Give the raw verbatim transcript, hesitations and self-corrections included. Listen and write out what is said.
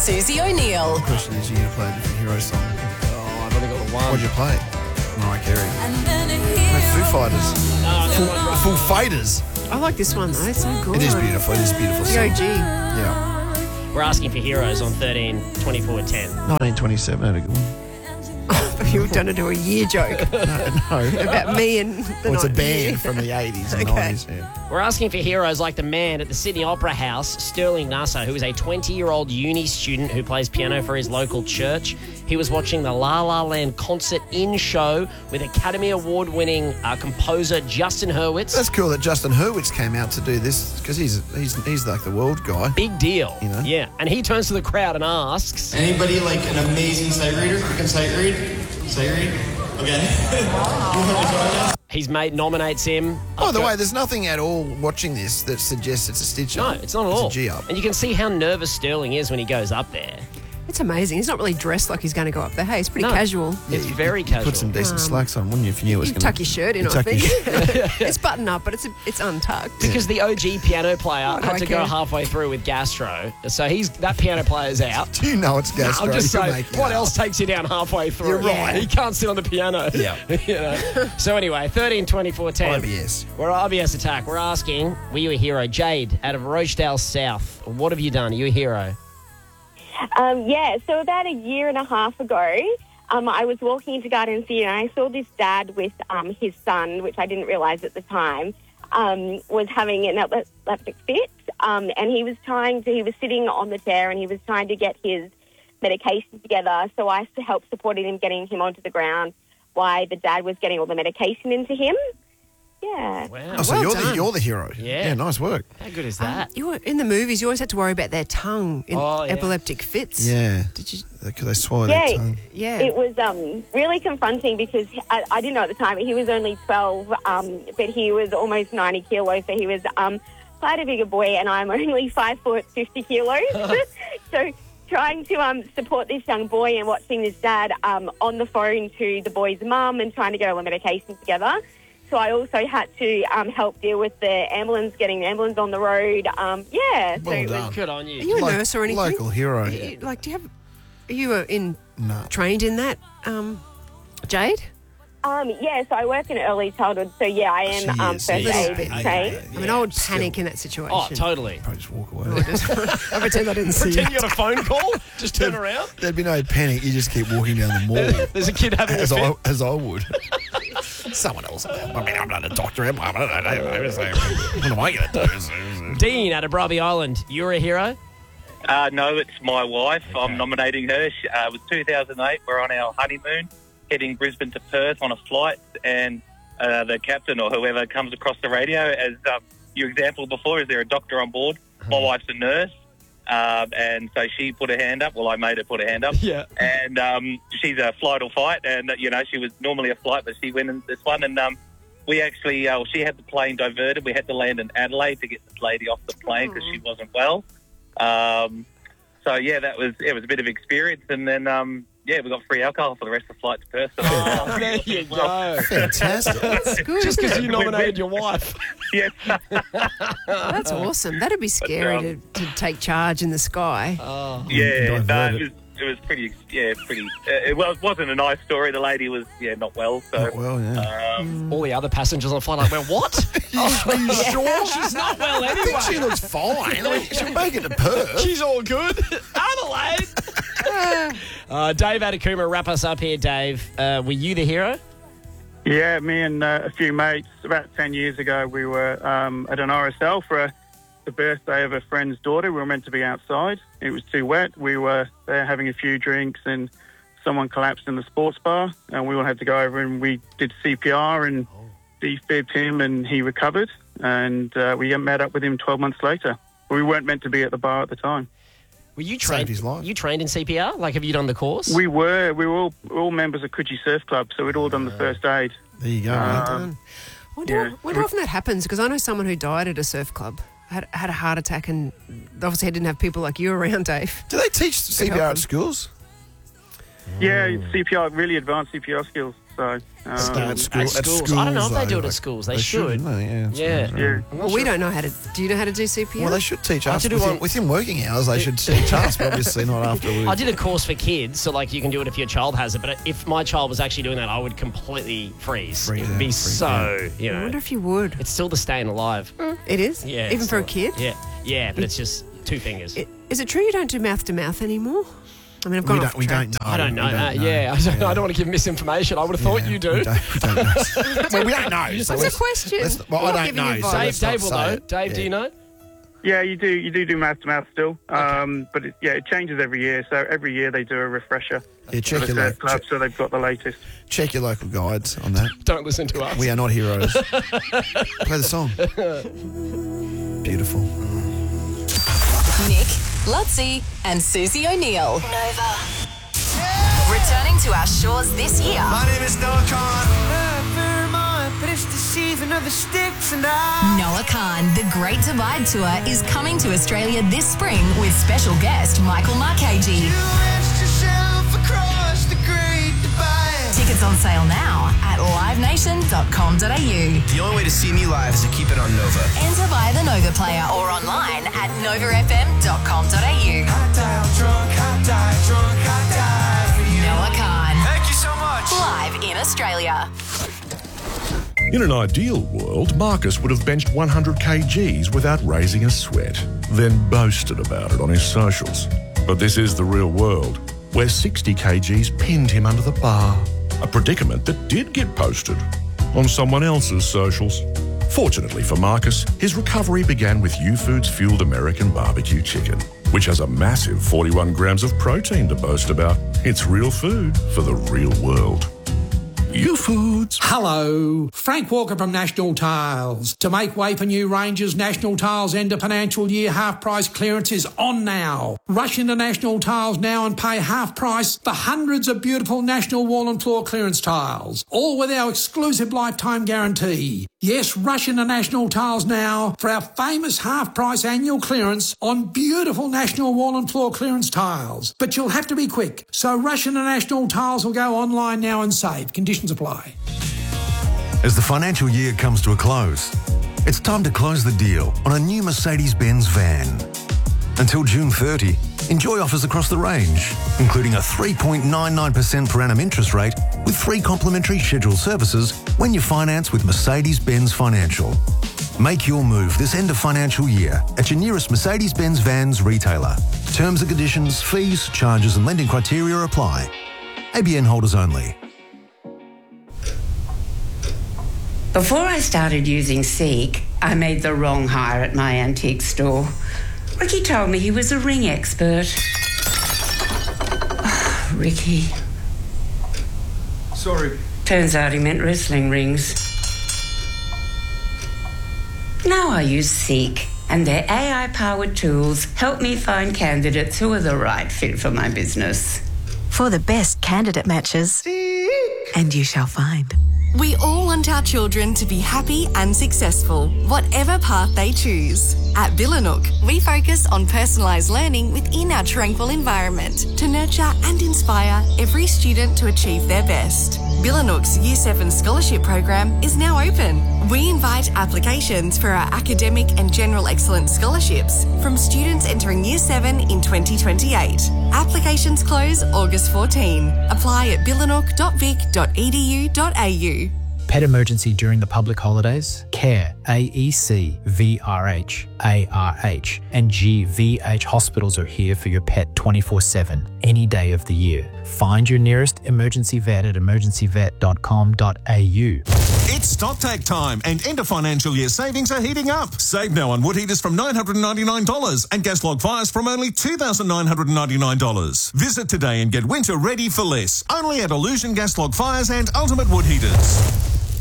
Susie O'Neill. The question is, you're going to play a different hero song. Oh, I've only got the one. What'd you play? Mariah Carey. No, Foo Fighters. No, Full, no, full Fighters. I like this one, though. It's so good. It is beautiful. It is a beautiful The song. O G. Yeah. We're asking for heroes on thirteen twenty-four ten. nineteen twenty-seven had a good one. You were going to do a year joke No, no. about me and the Well, it's a night- band from the eighties and Okay. nineties. Yeah. We're asking for heroes like the man at the Sydney Opera House, Sterling Nasser, who is a twenty-year-old uni student who plays piano for his local church. He was watching the La La Land concert in show with Academy Award-winning uh, composer Justin Hurwitz. That's cool that Justin Hurwitz came out to do this because he's, he's he's like the world guy. Big deal. You know? Yeah. And he turns to the crowd and asks... Anybody like an amazing sight reader who can sight read? Sight read? Okay. His mate nominates him. By the After- way, there's nothing at all watching this that suggests it's a stitch No, up. it's not at it's all. a G up. And you can see how nervous Sterling is when he goes up there. It's amazing. He's not really dressed like he's going to go up there. Hey, it's pretty No. casual. It's you- very you casual. Put some decent slacks on, wouldn't you, if you knew it was You going to... tuck your shirt in, You I tuck your think. It's buttoned up, but it's it's untucked. Because the O G piano player What do had I to go care? halfway through with gastro. So he's that piano player's out. Do you know it's gastro? I'm just You're saying, making what it else up. takes you down halfway through? You're right. He can't sit on the piano. Yeah. You know? So anyway, thirteen twenty-four ten. I B S. We're I B S Attack. We're asking, were you a hero? Jade, out of Rochdale South, what have you done? Are you a hero? Um, yeah, so about a year and a half ago, um, I was walking into Garden City and I saw this dad with um, his son, which I didn't realise at the time, um, was having an epileptic fit. Um, and he was trying to, he was sitting on the chair and he was trying to get his medication together. So I helped supporting him getting him onto the ground while the dad was getting all the medication into him. Yeah. Wow. Oh, so Well you're the done. you're the hero. Yeah. Yeah, nice work. How good is Um, that? you were in the movies. You always had to worry about their tongue in Oh, yeah. epileptic fits. Yeah. Did you? Because they swallow Yeah. their tongue. Yeah. It was um, really confronting because I, I didn't know at the time. He was only twelve, um, but he was almost ninety kilos. So he was um, quite a bigger boy, and I'm only five foot fifty kilos. So trying to um, support this young boy and watching this dad um, on the phone to the boy's mum and trying to get all the medication together. So I also had to um, help deal with the ambulance, getting the ambulance on the road. Um, yeah. so Well it was- done. Good on you. Are you a Lo- nurse or anything? Local hero. Are you- like, do you have? Are you uh, in No. trained in that, um, Jade? Um, yeah, so I work in early childhood. So yeah, I am She um, is, first yeah. aid Yeah. trained. I mean, I would still. panic in that situation. Oh, totally. Probably just walk away. I pretend I didn't see Pretend it. you got a phone call, just turn around. There'd be no panic. You just keep walking down the mall. There's a kid having a as, fit. I, as I would. Someone else. I mean, I'm not a doctor. Am I? I don't know. What am I going to do? Dean out of Bribie Island, you're a hero? Uh, no, it's my wife. I'm nominating her. She, uh, it was two thousand eight. We're on our honeymoon, heading Brisbane to Perth on a flight, and uh, the captain or whoever comes across the radio, as um, your example before, is there a doctor on board? My wife's a nurse, um, and so she put her hand up. Well, I made her put her hand up. Yeah. And um, she's a flight or fight, and, uh, you know, she was normally a flight, but she went in this one, and um, we actually, uh, she had the plane diverted. We had to land in Adelaide to get this lady off the plane because she wasn't well. Um, so yeah, that was it was a bit of experience, and then um, yeah, we got free alcohol for the rest of the flight to Perth. So Oh, there you go. Fantastic. That's good. Just isn't because it? you nominated your wife. yes, That's awesome. That'd be scary to, to take charge in the sky. yeah, no, Divert it was it was pretty yeah pretty. Uh, it was wasn't a nice story. The lady was yeah not well, so Not well, yeah. um, All the other passengers on the flight like, well, what? Are you sure? She's not well I think she anyway. looks fine. I mean, she'll make it to Perth. She's all good. Adelaide. uh, Dave Adakuma, wrap us up here, Dave. Uh, were you the hero? Yeah, me and uh, a few mates, about ten years ago, we were um, at an R S L for a, the birthday of a friend's daughter. We were meant to be outside. It was too wet. We were there having a few drinks and someone collapsed in the sports bar, and we all had to go over and we did C P R and defibbed him, and he recovered, and uh, we met up with him twelve months later. We weren't meant to be at the bar at the time. Were you Saved trained? his life. You trained in C P R? Like, have you done the course? We were we were all, all members of Coogee Surf Club, so we'd all done the first aid. There you go, mate. I wonder, yeah. wonder often that happens, because I know someone who died at a surf club, had, had a heart attack, and obviously didn't have people like you around, Dave. Do they teach C P R help at them. schools? Yeah, C P R, really advanced C P R skills. So, um, At school- At at schools. I don't know if they though, do it like, at schools. They, they should. shouldn't they? Yeah, it's Yeah. right. yeah. Well, we don't know how to. Do you know how to do C P R? Well, they should teach I us had to do within, one- within working hours. They should teach us, but obviously not after we. I did a course for kids, so like you can do it if your child has it. But if my child was actually doing that, I would completely freeze. Freeze, it would be yeah, freeze, so, you I know. wonder if you would. It's still the staying alive. It is? Yeah. Even it's for a not- kid? Yeah. Yeah, but it's just two fingers. I- Is it true you don't do mouth to mouth anymore? I mean, I've We gone don't. off We track. don't know. I don't know We that. Yeah, I don't, I don't want to give misinformation. I would have thought Yeah, you do. We don't, we don't know. Well, we don't know. So What's let's- the question? let's- well, We're I not don't giving know. you So advice. Dave, let's not Dave will say know. it. Dave, do Yeah. you know? Yeah, you do. You do do mouth to mouth still, um, but it, yeah, it changes every year. So every year they do a refresher. Yeah, check for your, the lo- surf club, so they've got the latest. check your local guides on that. Don't listen to us. We are not heroes. Play the song. Beautiful. Nick, Lutzi, and Susie O'Neill. Nova. Returning to our shores this year. My name is Noah Khan. Vermont, but it's deceiving of the sticks and I. Noah Khan, The Great Divide Tour is coming to Australia this spring with special guest Michael Marchese. You wedged yourself across the Great Divide. Tickets on sale now at live nation dot com dot a u. The only way to see me live is to keep it on Nova. Enter via the Nova player or online at nova f m dot com dot a u. I die drunk, I die drunk, I die for you. Noah Khan, Thank you so much. live in Australia. In an ideal world, Marcus would have benched one hundred kilograms without raising a sweat, then boasted about it on his socials. But this is the real world, where sixty kilograms pinned him under the bar. A predicament that did get posted on someone else's socials. Fortunately for Marcus, his recovery began with U-Foods fueled American barbecue chicken, which has a massive forty-one grams of protein to boast about. It's real food for the real world. U-Foods. Hello, Frank Walker from National Tiles. To make way for new ranges, National Tiles end of financial year half price clearance is on now. Rush into National Tiles now and pay half price for hundreds of beautiful National wall and floor clearance tiles, all with our exclusive lifetime guarantee. Yes, rush into National Tiles now for our famous half price annual clearance on beautiful National wall and floor clearance tiles. But you'll have to be quick, so rush into National Tiles or go online now and save. Conditions apply. As the financial year comes to a close, it's time to close the deal on a new Mercedes-Benz van. Until June thirtieth, enjoy offers across the range, including a three point nine nine percent per annum interest rate with free complimentary scheduled services when you finance with Mercedes-Benz Financial. Make your move this end of financial year at your nearest Mercedes-Benz Vans retailer. Terms and conditions, fees, charges and lending criteria apply. A B N holders only. Before I started using Seek, I made the wrong hire at my antique store. Ricky told me he was a ring expert. Oh, Ricky. Sorry. Turns out he meant wrestling rings. Now I use Seek, and their A I-powered tools help me find candidates who are the right fit for my business. For the best candidate matches, and you shall find. We all want our children to be happy and successful, whatever path they choose. At Billanook, we focus on personalised learning within our tranquil environment to nurture and inspire every student to achieve their best. Billanook's Year seven Scholarship Program is now open. We invite applications for our academic and general excellence scholarships from students entering Year seven in twenty twenty-eight. Applications close August fourteenth. Apply at billanook dot vic dot e d u dot a u. Pet emergency during the public holidays? CARE, A E C V R H, A R H, and G V H hospitals are here for your pet twenty-four seven, any day of the year. Find your nearest emergency vet at emergency vet dot com dot a u. It's stock take time and end of financial year savings are heating up. Save now on wood heaters from nine hundred ninety-nine dollars and gas log fires from only two thousand nine hundred ninety-nine dollars. Visit today and get winter ready for less. Only at Illusion Gas Log Fires and Ultimate Wood Heaters.